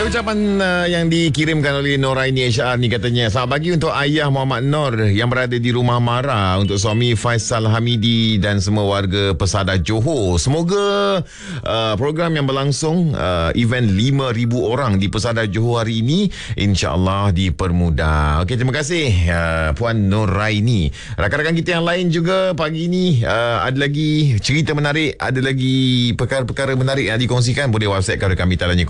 Ada ucapan yang dikirimkan oleh Noraini HR ni, katanya, selamat pagi untuk ayah Muhammad Nur yang berada di Rumah Mara, untuk suami Faisal Hamidi dan semua warga Pesada Johor. Semoga program yang berlangsung, event 5,000 orang di Pesada Johor hari ini, insya-Allah dipermudah. Okey, terima kasih Puan Noraini. Rakan-rakan kita yang lain juga pagi ini ada lagi cerita menarik, ada lagi perkara-perkara menarik yang dikongsikan. Boleh WhatsApp kepada kami talian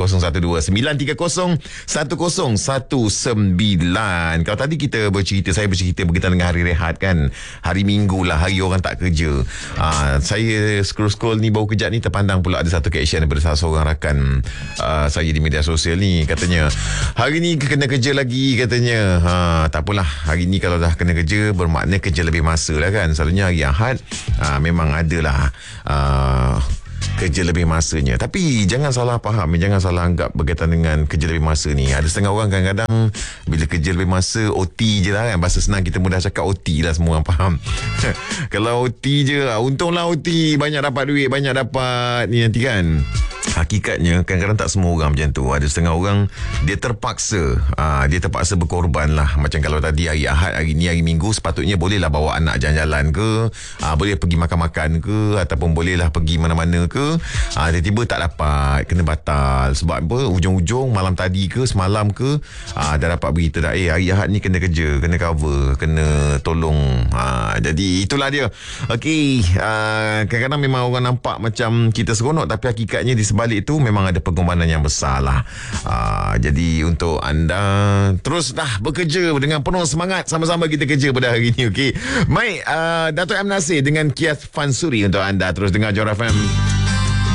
012-930-1919. Kalau tadi saya bercerita berkaitan dengan hari rehat kan, hari Minggu lah, hari orang tak kerja. Saya scroll ni baru kejap ni terpandang pula ada satu caption daripada salah seorang rakan saya di media sosial ni. Katanya, hari ni kena kerja lagi, katanya. Tak apalah, hari ni kalau dah kena kerja bermakna kerja lebih masa lah kan. Selalunya hari Ahad memang adalah kerja lebih masanya. Tapi jangan salah faham, jangan salah anggap berkaitan dengan kerja lebih masa ni. Ada setengah orang kadang-kadang bila kerja lebih masa OT je lah kan. Bahasa senang kita mudah cakap OT lah, semua orang faham. Kalau OT je, untunglah OT, banyak dapat duit, banyak dapat ni nanti kan. Hakikatnya kadang-kadang tak semua orang macam tu. Ada setengah orang dia terpaksa berkorban lah. Macam kalau tadi hari Ahad, hari ni hari Minggu, sepatutnya bolehlah bawa anak jalan-jalan ke, boleh pergi makan-makan ke, ataupun bolehlah pergi mana-mana ke. Tiba-tiba tak dapat, kena batal. Sebab apa? Ujung-ujung malam tadi ke semalam ke dah dapat berita dah, hari Ahad ni kena kerja, kena cover, kena tolong. Jadi itulah dia. Okey, kadang-kadang memang orang nampak macam kita seronok, tapi hakikatnya di sebalik itu memang ada pengorbanan yang besar lah. Jadi untuk anda, teruslah bekerja dengan penuh semangat. Sama-sama kita kerja pada hari ini. Okey, baik, Dato' M. Nasir dengan Kiat Fansuri untuk anda. Terus dengar Johor FM.